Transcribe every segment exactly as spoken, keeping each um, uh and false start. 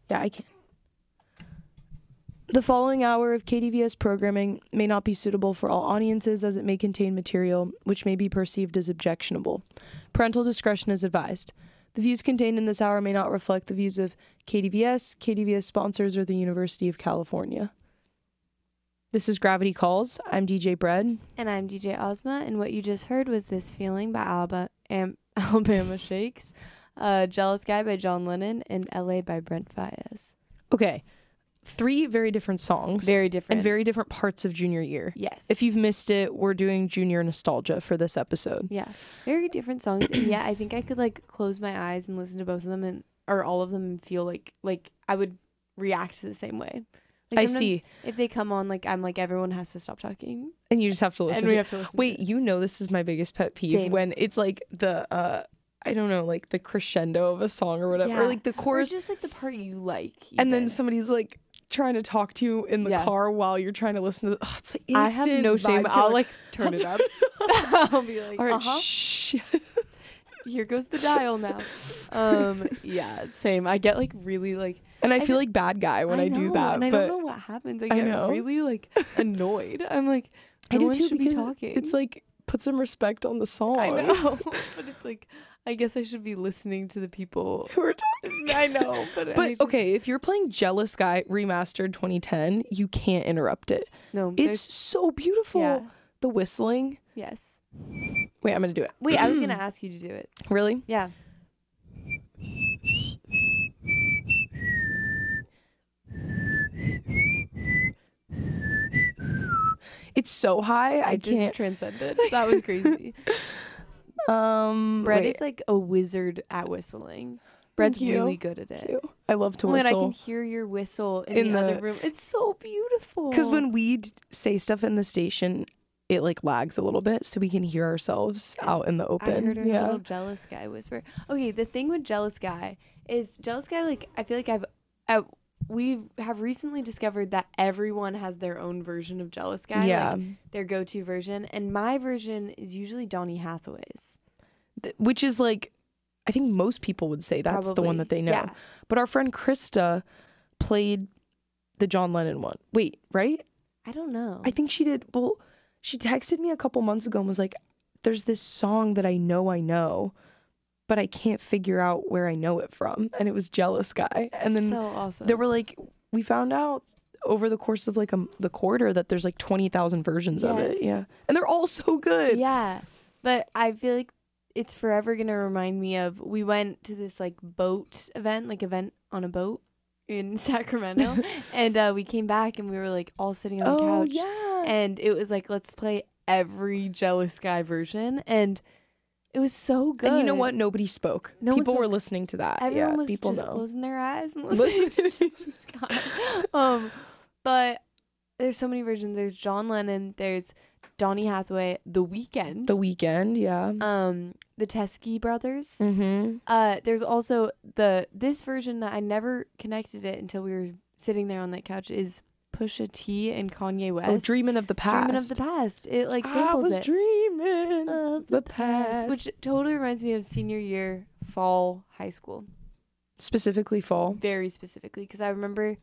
Yeah, I can. The following hour of K D V S programming may not be suitable for all audiences as it may contain material which may be perceived as objectionable. Parental discretion is advised. The views contained in this hour may not reflect the views of K D V S, K D V S sponsors, or the University of California. This is Gravity Calls. I'm D J Bread. And I'm D J Ozma, and what you just heard was This Feeling by Alba, Am- Alabama Shakes, uh, Jealous Guy by John Lennon, and L A by Brent Faiyaz. Okay. Three very different songs. Very different. And very different parts of junior year. Yes. If you've missed it, we're doing junior nostalgia for this episode. Yeah. Very different songs. And yeah, I think I could like close my eyes and listen to both of them and or all of them and feel like like I would react the same way. Like I see. If they come on, like I'm like everyone has to stop talking. And you just have to listen and to we have to listen. Wait, to you know this is my biggest pet peeve Same. when it's like the uh I don't know, like the crescendo of a song or whatever. Yeah. Or like the chorus. Or just like the part you like. And then even. somebody's like trying to talk to you in the Yeah. car while you're trying to listen to the, oh, it's like I instant have no shame. vibe I'll killer. like turn I'll it up. I'll be like, All right, uh-huh. shh. Here goes the dial now. Um, yeah, same. I get like really like, And I, I feel get- like bad guy when I, do know, that. and I but don't know what happens. I I get know. really like annoyed. I'm like, I no do one too should because be talking. it's like put some respect on the song. I know, but it's like I guess I should be listening to the people. Who are talking. I know, but I But just- okay, if you're playing Jealous Guy remastered twenty ten, you can't interrupt it. no, It's there's so beautiful. yeah, The whistling. yes. Wait, I'm gonna do it. Wait, I was gonna ask you to do it. Really? Yeah. It's so high. I, I, just can't. transcended. That was crazy. Um, Brett wait. is like a wizard at whistling. Brett's you. really good at it. Cute. I love to Oh, and I can whistle. hear your whistle in, In the, the- other room. It's so beautiful. Because when we d- say stuff in the station, it like lags a little bit, so we can hear ourselves out in the open. I heard her yeah. little jealous guy whisper. Okay, the thing with jealous guy is jealous guy. Like I feel like I've, I, we have recently discovered that everyone has their own version of jealous guy. Yeah. like, their go-to version, and my version is usually Donny Hathaway's. Th- which is like, I think most people would say that's the one Probably. that they know. Yeah. But our friend Krista played the John Lennon one. Wait, right? I don't know. I think she did. Well, she texted me a couple months ago and was like, there's this song that I know I know, but I can't figure out where I know it from. And it was Jealous Guy. And then so awesome. there were like, we found out over the course of like a, the quarter that there's like twenty thousand versions of it. Yes. Yeah. And they're all so good. Yeah, but I feel like it's forever gonna remind me of we went to this like boat event, like event on a boat in Sacramento, and uh, we came back and we were like all sitting on the Oh, couch, yeah. and it was like let's play every Jealous Guy version, and it was so good. And you know what? Nobody spoke. No one People were spoke. listening to that. Everyone yeah, was people just know. closing their eyes and listening. Listening to God. Um, but there's so many versions. There's John Lennon. There's Donny Hathaway. The Weeknd. The Weeknd, yeah. um, the Teskey brothers. Mm-hmm. Uh, there's also the this version that I never connected it until we were sitting there on that couch is Pusha T and Kanye West. Oh, Dreaming of the Past. Dreaming of the Past. It like I samples was it. dreaming Of the past. Which totally reminds me of senior year fall high school. Specifically S- fall. Very specifically, because I remember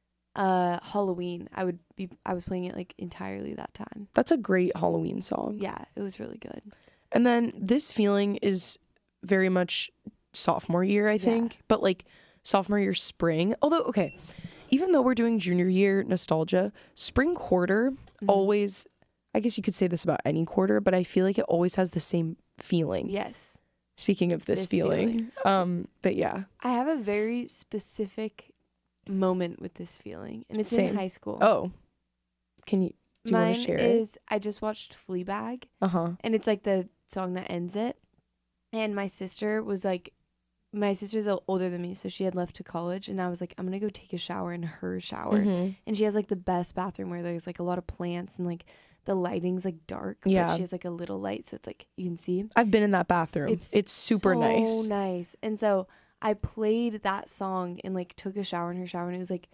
uh Halloween. I would be I was playing it like entirely that time. That's a great Halloween song. Yeah, it was really good. And then This Feeling is very much sophomore year, I Yeah. think. But like sophomore year spring. Although, okay, even though we're doing junior year nostalgia, spring quarter Mhm. always, I guess you could say this about any quarter, but I feel like it always has the same feeling. Yes. Speaking of this, This feeling. feeling. Um, but yeah. I have a very specific moment with this feeling, and it's Same. in high school. Oh. Can you do you Mine want to share it? is I just watched Fleabag, Uh-huh. and it's like the song that ends it. And my sister was like, my sister's o- older than me, so she had left to college, and I was like, I'm gonna go take a shower in her shower. Mhm. And she has like the best bathroom where there's like a lot of plants and like the lighting's like dark, Yeah. but she has like a little light, so it's like you can see. I've been in that bathroom. It's It's, super so nice. nice. And so I played that song and like took a shower in her shower, and it was like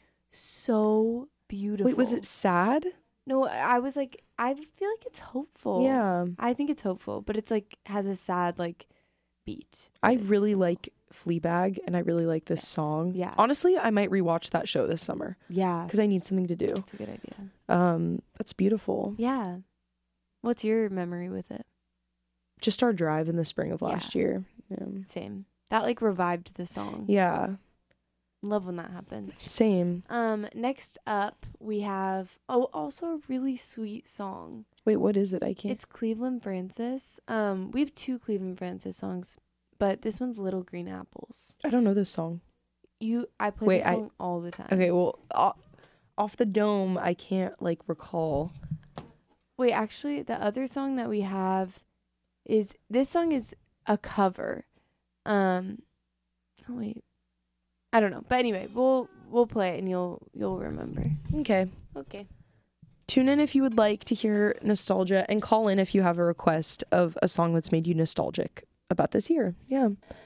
so beautiful. Wait, was it sad? No, I was like, I feel like it's hopeful. Yeah. I think it's hopeful, but it's like has a sad like beat. I But it's really hopeful. like Fleabag, and I really like this Yes. song. Yeah. Honestly, I might rewatch that show this summer Yeah. because I need something to do. That's a good idea. Um, that's beautiful. Yeah. What's your memory with it? Just our drive in the spring of Yeah. last year. Yeah. Same. That like revived the song. Yeah. Love when that happens. Same. Um, next up we have oh also a really sweet song. Wait, what is it? I can't. It's Cleveland Francis. Um, we have two Cleveland Francis songs, but this one's Little Green Apples. I don't know this song. You, I play Wait, this I- song all the time. Okay, well, o- off the dome, I can't like recall. Wait, actually, the other song that we have is this song is a cover. Um, oh wait, I don't know, but anyway, we'll we'll play it and you'll you'll remember. Okay. Okay. Tune in if you would like to hear nostalgia, and call in if you have a request of a song that's made you nostalgic about this year. Yeah.